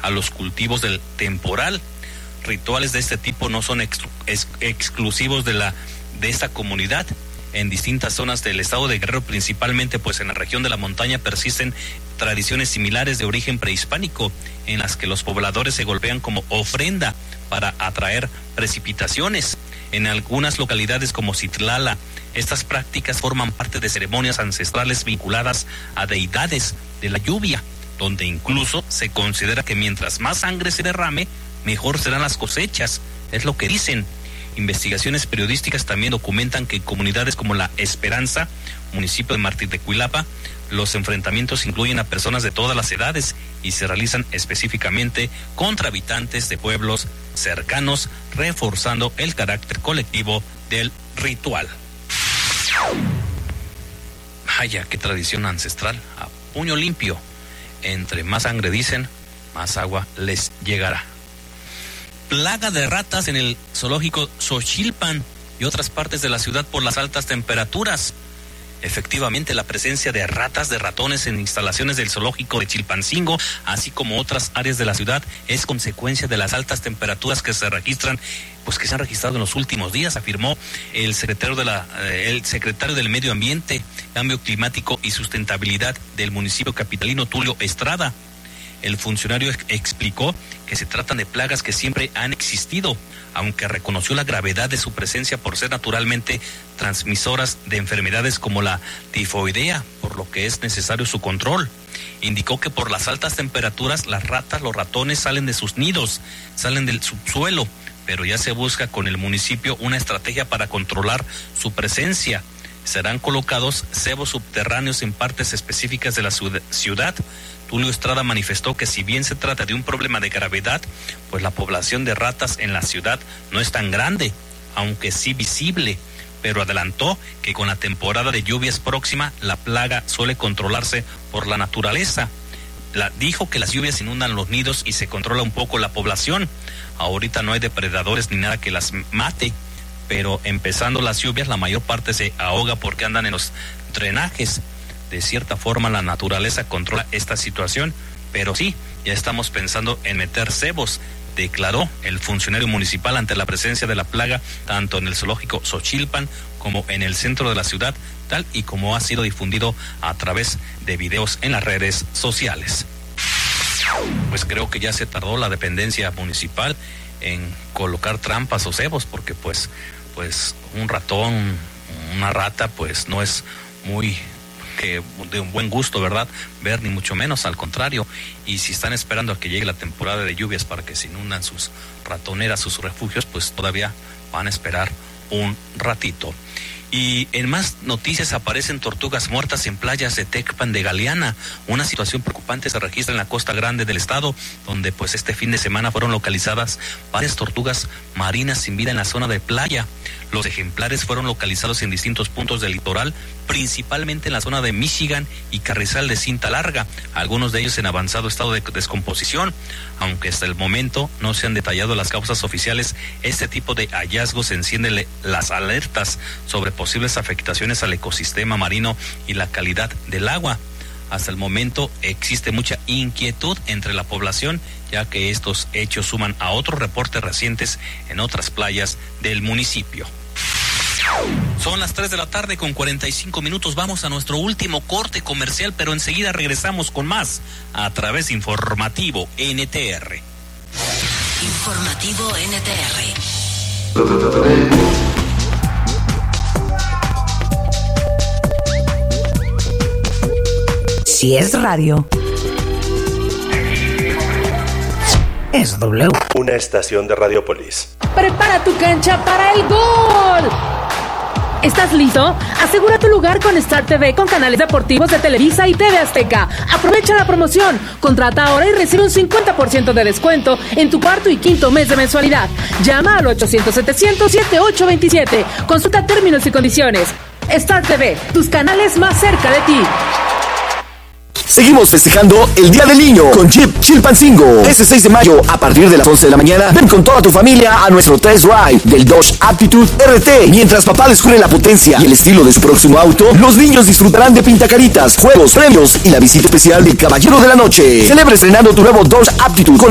a los cultivos del temporal. Rituales de este tipo no son exclusivos de esta comunidad. En distintas zonas del estado de Guerrero, principalmente pues en la región de la montaña, persisten tradiciones similares de origen prehispánico, en las que los pobladores se golpean como ofrenda para atraer precipitaciones. En algunas localidades como Citlala, estas prácticas forman parte de ceremonias ancestrales vinculadas a deidades de la lluvia, donde incluso se considera que mientras más sangre se derrame, mejor serán las cosechas, es lo que dicen. Investigaciones periodísticas también documentan que en comunidades como La Esperanza, municipio de Martí de Cuilapa, los enfrentamientos incluyen a personas de todas las edades y se realizan específicamente contra habitantes de pueblos cercanos, reforzando el carácter colectivo del ritual. Vaya, qué tradición ancestral, a puño limpio. Entre más sangre dicen, más agua les llegará. Plaga de ratas en el zoológico Xochilpan y otras partes de la ciudad por las altas temperaturas. Efectivamente, la presencia de ratas, de ratones en instalaciones del zoológico de Chilpancingo, así como otras áreas de la ciudad, es consecuencia de las altas temperaturas que se registran, pues que se han registrado en los últimos días, afirmó el secretario del Medio Ambiente, Cambio Climático y Sustentabilidad del municipio capitalino, Tulio Estrada. El funcionario explicó que se tratan de plagas que siempre han existido, aunque reconoció la gravedad de su presencia por ser naturalmente transmisoras de enfermedades como la tifoidea, por lo que es necesario su control. Indicó que por las altas temperaturas las ratas, los ratones salen de sus nidos, salen del subsuelo, pero ya se busca con el municipio una estrategia para controlar su presencia. Serán colocados cebos subterráneos en partes específicas de la ciudad. Tulio Estrada manifestó que si bien se trata de un problema de gravedad, pues la población de ratas en la ciudad no es tan grande, aunque sí visible, pero adelantó que con la temporada de lluvias próxima, la plaga suele controlarse por la naturaleza. Dijo que las lluvias inundan los nidos y se controla un poco la población. Ahorita no hay depredadores ni nada que las mate, pero empezando las lluvias, la mayor parte se ahoga porque andan en los drenajes. De cierta forma la naturaleza controla esta situación, pero sí, ya estamos pensando en meter cebos, declaró el funcionario municipal ante la presencia de la plaga tanto en el zoológico Xochilpan como en el centro de la ciudad, tal y como ha sido difundido a través de videos en las redes sociales. Pues creo que ya se tardó la dependencia municipal en colocar trampas o cebos, porque pues un ratón, una rata, pues no es muy que de un buen gusto, ¿verdad? Ver, ni mucho menos, al contrario. Y si están esperando a que llegue la temporada de lluvias para que se inundan sus ratoneras, sus refugios, pues todavía van a esperar un ratito. Y en más noticias aparecen tortugas muertas en playas de Tecpan de Galeana. Una situación preocupante se registra en la costa grande del estado, donde pues este fin de semana fueron localizadas varias tortugas marinas sin vida en la zona de playa. Los ejemplares fueron localizados en distintos puntos del litoral, principalmente en la zona de Michigan y Carrizal de Cinta Larga, algunos de ellos en avanzado estado de descomposición. Aunque hasta el momento no se han detallado las causas oficiales, este tipo de hallazgos enciende las alertas sobre posibles afectaciones al ecosistema marino y la calidad del agua. Hasta el momento existe mucha inquietud entre la población, ya que estos hechos suman a otros reportes recientes en otras playas del municipio. Son las 3 de la tarde con 45 minutos. Vamos a nuestro último corte comercial, pero enseguida regresamos con más a través de Informativo NTR. Informativo NTR. Si es radio, es W. Una estación de Radiopolis. Prepara tu cancha para el gol. ¿Estás listo? Asegura tu lugar con Star TV con canales deportivos de Televisa y TV Azteca. Aprovecha la promoción. Contrata ahora y recibe un 50% de descuento en tu cuarto y quinto mes de mensualidad. Llama al 800-700-7827. Consulta términos y condiciones. Star TV, tus canales más cerca de ti. Seguimos festejando el Día del Niño con Jeep Chilpancingo. Este 6 de mayo, a partir de las 11 de la mañana, ven con toda tu familia a nuestro test drive del Dodge Aptitude RT. Mientras papá descubre la potencia y el estilo de su próximo auto, los niños disfrutarán de pintacaritas, juegos, premios y la visita especial del Caballero de la Noche. Celebra estrenando tu nuevo Dodge Aptitude con